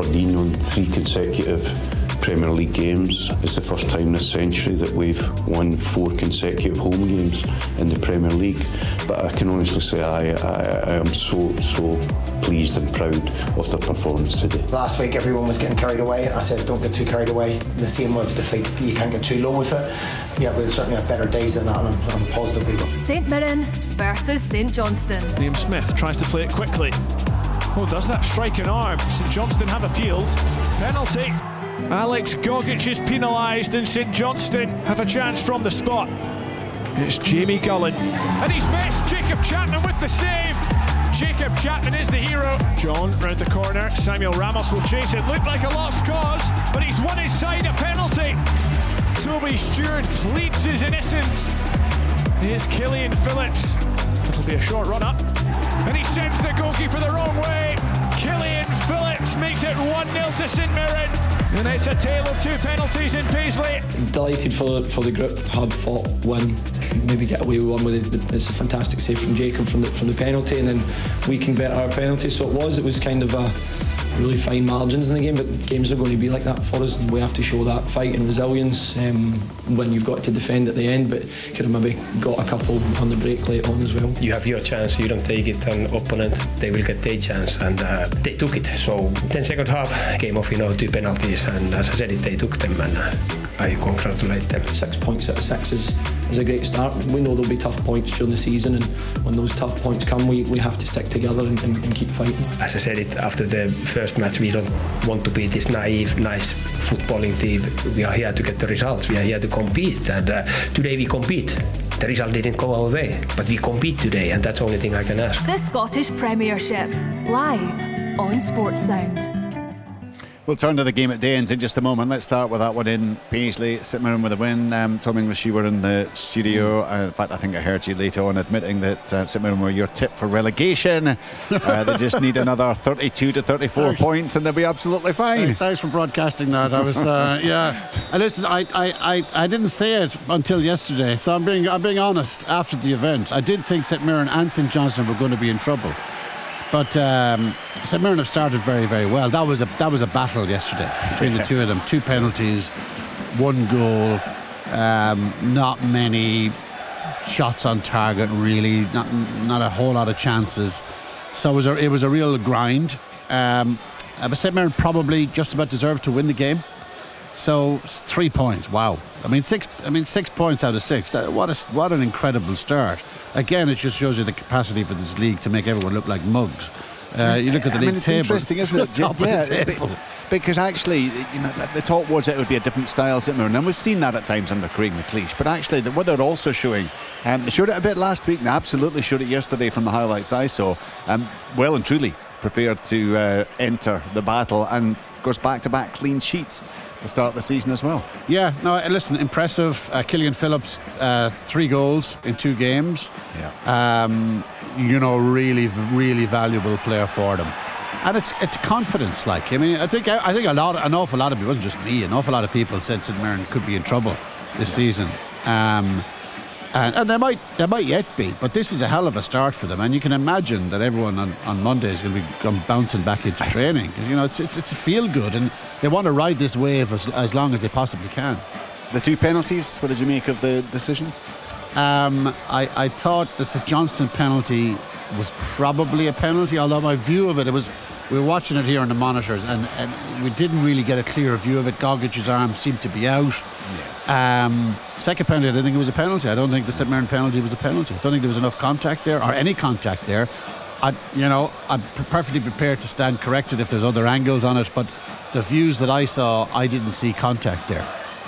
Aberdeen on 3 consecutive Premier League games. It's the first time this century that we've won 4 consecutive home games in the Premier League. But I can honestly say I am so pleased and proud of their performance today. Last week everyone was getting carried away. I said don't get too carried away. The same with defeat, you can't get too low with it. Yeah, we'll certainly have better days than that, and I'm positive we will. St Mirren versus St Johnstone. Liam Smith tries to play it quickly. Oh, does that strike an arm? St Johnstone have appealed. Penalty. Alex Gogic is penalised and St Johnstone have a chance from the spot. It's Jamie Gullen. And he's missed. Jacob Chapman with the save. Jacob Chapman is the hero. John round the corner. Samuel Ramos will chase it. Looked like a lost cause, but he's won his side a penalty. Toby Stewart pleads his innocence. Here's Killian Phillips. It'll be a short run up. And he sends the goalkeeper the wrong way. Killian Phillips makes it 1-0 to St Mirren. And it's a tale of 2 penalties in Paisley. Delighted for the group. Hard fought win. Maybe get away with one with it. It's a fantastic save from Jacob from the penalty, and then we can better our penalty. So it was kind of a really fine margins in the game, but games are going to be like that for us, and we have to show that fight and resilience when you've got to defend at the end, but could have maybe got a couple on the break late on as well. You have your chance, you don't take it, an opponent, they will get their chance, and they took it. So then second half, game of 2 penalties, and as I said, they took them, and I congratulate them. 6 points out of 6 is a great start. We know there'll be tough points during the season, and when those tough points come, we have to stick together and keep fighting. As I said it after the first match, we don't want to be this naive, nice footballing team. We are here to get the results. We are here to compete, and today we compete. The result didn't go our way, but we compete today, and that's the only thing I can ask. The Scottish Premiership, live on Sports Sound. We'll turn to the game at Danes in just a moment. Let's start with that one in Paisley. St Mirren with a win. Tom English, you were in the studio. In fact, I think I heard you later on admitting that St Mirren were your tip for relegation. They just need another 32 to 34 points and they'll be absolutely fine. Thanks for broadcasting that. I was, yeah. And listen, I didn't say it until yesterday, so I'm being honest. After the event, I did think St Mirren and St Johnstone were going to be in trouble. But St Mirren have started very, very well. That was a battle yesterday between the two of them. 2 penalties, 1 goal, not many shots on target really, not a whole lot of chances. So it was a real grind. But St Mirren probably just about deserved to win the game. So 3 points, wow. I mean 6 points out of 6. What an incredible start. Again, it just shows you the capacity for this league to make everyone look like mugs. You look at the league it's table. Interesting, isn't it? Top of the table. Because actually, the talk was it would be a different style St Mirren, and we've seen that at times under Craig McLeish. But actually, what they're also showing, they showed it a bit last week, and they absolutely showed it yesterday from the highlights I saw. Well and truly prepared to enter the battle, and of course back-to-back clean sheets. The start of the season as well. Yeah, no, listen, impressive. Killian Phillips, 3 goals in 2 games. Yeah. Really, really valuable player for them. And it's confidence. I think an awful lot of people, it wasn't just me, an awful lot of people said St Mirren could be in trouble this season. And they might yet be, but this is a hell of a start for them, and you can imagine that everyone on Monday is going to be bouncing back into training, because it's a feel good, and they want to ride this wave as long as they possibly can. The 2 penalties, what did you make of the decisions? I thought the St Johnstone penalty was probably a penalty, although my view of it was, we were watching it here on the monitors, and we didn't really get a clear view of it. Gogic's arm seemed to be out. Second penalty, I didn't think it was a penalty. I don't think the St Mirren penalty was a penalty. I don't think there was enough contact there, or any contact there. I'm perfectly prepared to stand corrected if there's other angles on it, but the views that I saw, I didn't see contact there.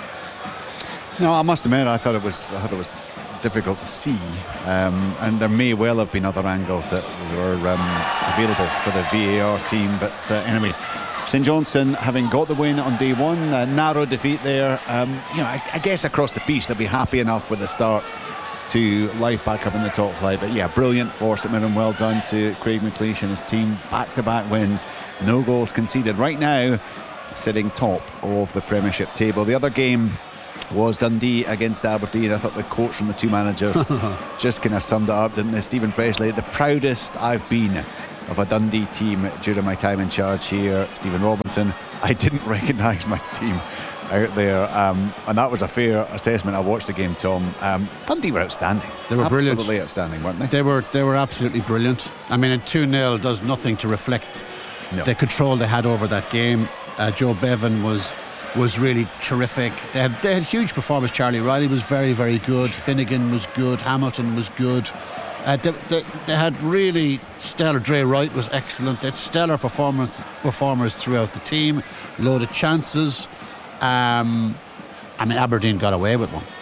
No, I must admit, I thought it was difficult to see, and there may well have been other angles that were available for the VAR team, but anyway, St Johnstone having got the win on day one, a narrow defeat there. I guess across the piece they'll be happy enough with the start to life back up in the top flight. But yeah, brilliant for St Mirren. Well done to Craig McLeish and his team. Back-to-back wins, no goals conceded. Right now, sitting top of the Premiership table. The other game was Dundee against Aberdeen. I thought the quotes from the 2 managers just kind of summed it up, didn't they? Stephen Presley, the proudest I've been of a Dundee team during my time in charge here, Stephen Robinson. I didn't recognise my team out there, and that was a fair assessment. I watched the game, Tom. Dundee were outstanding. They were brilliant. Absolutely outstanding, weren't they? They were absolutely brilliant. I mean, a 2-0 does nothing to reflect the control they had over that game. Joe Bevan was really terrific. They had huge performers. Charlie Riley was very, very good. Finnegan was good. Hamilton was good. They had really stellar. Dre Wright was excellent. They had stellar performers throughout the team. Load of chances. I mean, Aberdeen got away with one.